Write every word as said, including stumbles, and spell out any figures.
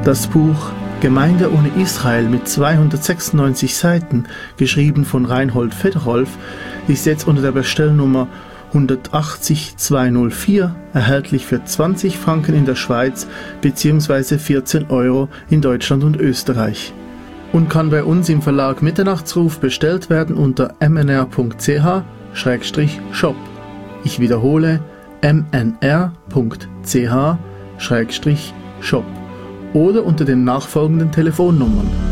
Das Buch Gemeinde ohne Israel mit zweihundertsechsundneunzig Seiten, geschrieben von Reinhold Federholf, ist jetzt unter der Bestellnummer eins acht null zwei null vier erhältlich für zwanzig Franken in der Schweiz bzw. vierzehn Euro in Deutschland und Österreich und kann bei uns im Verlag Mitternachtsruf bestellt werden unter m n r punkt c h schrägstrich shop. Ich wiederhole m n r punkt c h schrägstrich shop oder unter den nachfolgenden Telefonnummern